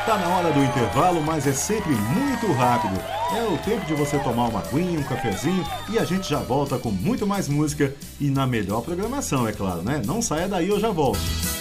Tá na hora do intervalo, mas é sempre muito rápido. É o tempo de você tomar uma aguinha, um cafezinho e a gente já volta com muito mais música e na melhor programação, é claro, né? Não saia daí, eu já volto.